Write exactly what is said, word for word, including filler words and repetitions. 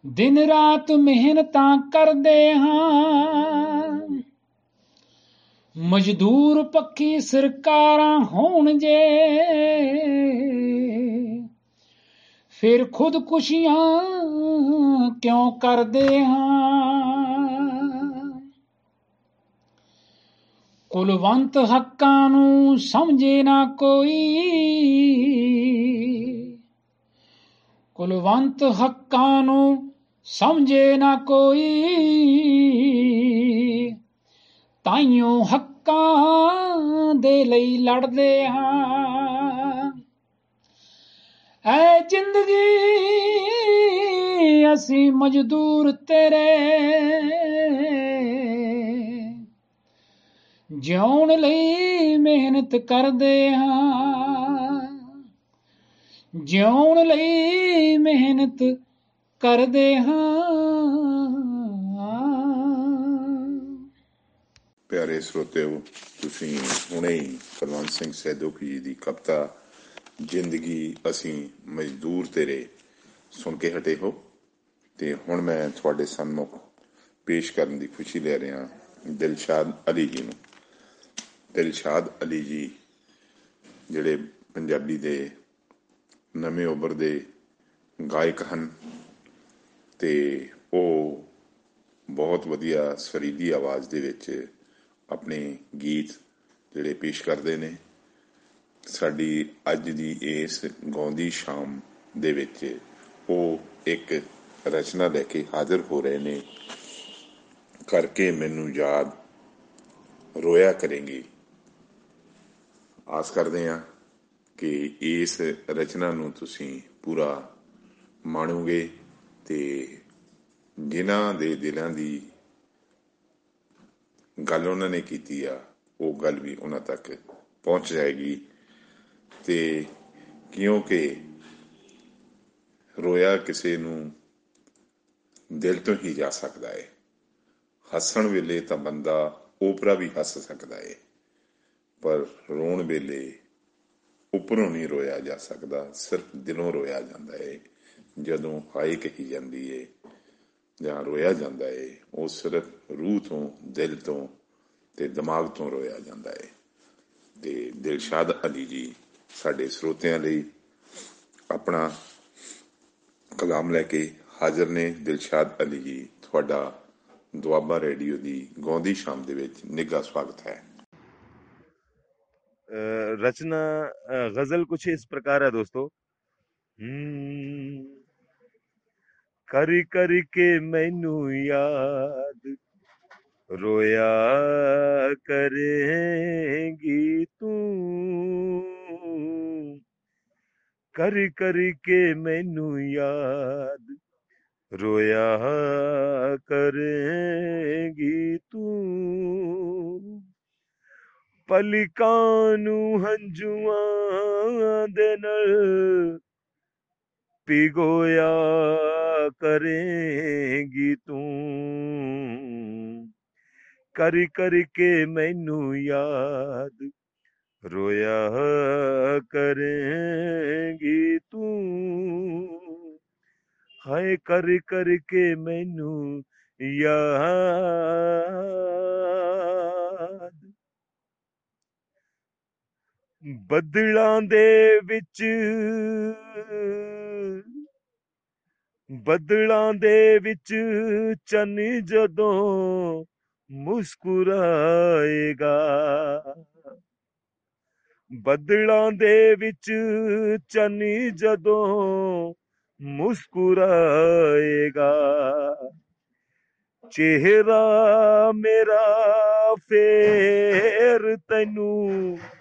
दिन रात मिहनतां करदे हां, मजदूर पक्की सरकारां होण जे, फिर खुदकुशियां क्यों करदे हां। कुलवंत हक्कां नूं समझे ना कोई, कुलवंत हक्कां नूं समझे ना कोई, ताइयों हक्कां दे लई लड़दे हां। ऐ जिंदगी असी मजदूर तेरे, ਜਿਉਣ ਲਈ ਮਿਹਨਤ ਕਰਦੇ ਹਾਂ, ਜਿਉਣ ਲਈ ਮਿਹਨਤ ਕਰਦੇ ਹਾਂ। ਪਿਆਰੇ ਸਰੋਤਿਓ, ਤੁਸੀਂ ਹੁਣੇ ਹੀ ਕੁਲਵੰਤ ਸਿੰਘ ਸੈਦੋਕੀ ਜੀ ਦੀ ਕਵਿਤਾ ਜ਼ਿੰਦਗੀ ਅਸੀਂ ਮਜ਼ਦੂਰ ਤੇਰੇ ਸੁਣ ਕੇ ਹਟੇ ਹੋ, ਤੇ ਹੁਣ ਮੈਂ ਤੁਹਾਡੇ ਸਨਮੁਖ ਪੇਸ਼ ਕਰਨ ਦੀ ਖੁਸ਼ੀ ਲੈ ਰਿਹਾ ਦਿਲਸ਼ਾਦ ਅਲੀ ਜੀ ਨੂੰ। ਦਿਲਸ਼ਾਦ ਅਲੀ ਜੀ ਜਿਹੜੇ ਪੰਜਾਬੀ ਦੇ ਨਵੇਂ ਉੱਭਰਦੇ ਗਾਇਕ ਹਨ, ਤੇ ਉਹ ਬਹੁਤ ਵਧੀਆ ਸੁਰੀਲੀ ਆਵਾਜ਼ ਦੇ ਵਿੱਚ ਆਪਣੇ ਗੀਤ ਜਿਹੜੇ ਪੇਸ਼ ਕਰਦੇ ਨੇ। ਸਾਡੀ ਅੱਜ ਦੀ ਇਸ ਗਾਉਂਦੀ ਸ਼ਾਮ ਦੇ ਵਿੱਚ ਉਹ ਇੱਕ ਰਚਨਾ ਲੈ ਕੇ ਹਾਜ਼ਰ ਹੋ ਰਹੇ ਨੇ, ਕਰਕੇ ਮੈਨੂੰ ਯਾਦ ਰੋਇਆ ਕਰੇਂਗੀ। ਆਸ ਕਰਦੇ ਹਾਂ ਕਿ ਇਸ ਰਚਨਾ ਨੂੰ ਤੁਸੀਂ ਪੂਰਾ ਮਾਣੋਗੇ, ਤੇ ਜਿਨ੍ਹਾਂ ਦੇ ਦਿਲਾਂ ਦੀ ਗੱਲ ਉਹਨਾਂ ਨੇ ਕੀਤੀ ਆ ਉਹ ਗੱਲ ਵੀ ਉਹਨਾਂ ਤੱਕ ਪਹੁੰਚ ਜਾਏਗੀ। ਤੇ ਕਿਉਂਕਿ ਰੋਇਆ ਕਿਸੇ ਨੂੰ ਦਿਲ ਤੋਂ ਹੀ ਜਾ ਸਕਦਾ ਹੈ। ਹੱਸਣ ਵੇਲੇ ਤਾਂ ਬੰਦਾ ਓਪਰਾ ਵੀ ਹੱਸ ਸਕਦਾ ਹੈ, ਪਰ ਰੋਣ ਵੇਲੇ ਉੱਪਰੋਂ ਨਹੀਂ ਰੋਇਆ ਜਾ ਸਕਦਾ, ਸਿਰਫ ਦਿਲੋਂ ਰੋਇਆ ਜਾਂਦਾ ਹੈ। ਜਦੋਂ ਹਾਏ ਕਹੀ ਜਾਂਦੀ ਹੈ ਜਾਂ ਰੋਇਆ ਜਾਂਦਾ ਹੈ, ਉਹ ਸਿਰਫ ਰੂਹ ਤੋਂ, ਦਿਲ ਤੋਂ ਤੇ ਦਿਮਾਗ ਤੋਂ ਰੋਇਆ ਜਾਂਦਾ ਹੈ। ਤੇ ਦਿਲਸ਼ਾਦ ਅਲੀ ਜੀ ਸਾਡੇ ਸਰੋਤਿਆਂ ਲਈ ਆਪਣਾ ਕਲਾਮ ਲੈ ਕੇ ਹਾਜ਼ਰ ਨੇ। ਦਿਲਸ਼ਾਦ ਅਲੀ ਜੀ, ਤੁਹਾਡਾ ਦੁਆਬਾ ਰੇਡੀਓ ਦੀ ਗਾਉਂਦੀ ਸ਼ਾਮ ਦੇ ਵਿੱਚ ਨਿੱਘਾ ਸਵਾਗਤ ਹੈ। रचना गजल कुछ इस प्रकार है दोस्तों। कर कर के मैनू याद रोया करेंगी तू, कर कर के मैनू याद रोया करेंगी तू, ਪਲਕਾਂ ਨੂੰ ਹੰਝੂਆਂ ਦੇ ਨਾਲ ਭਿਗੋਇਆ ਕਰੇਂਗੀ ਤੂੰ, ਕਰ ਕਰ ਕੇ ਮੈਨੂੰ ਯਾਦ ਰੋਇਆ ਕਰੇਂਗੀ ਤੂੰ, ਹਾਏ ਕਰ ਕਰ ਕੇ ਮੈਨੂੰ ਯਾਦ। ਬੱਦਲਾਂ ਦੇ ਵਿੱਚ ਬੱਦਲਾਂ ਦੇ ਵਿੱਚ ਚੰਨ ਜਦੋਂ ਮੁਸਕਰਾਏਗਾ, ਬੱਦਲਾਂ ਦੇ ਵਿੱਚ ਚੰਨ ਜਦੋਂ ਮੁਸਕਰਾਏਗਾ, ਚਿਹਰਾ ਮੇਰਾ ਫੇਰ ਤੈਨੂੰ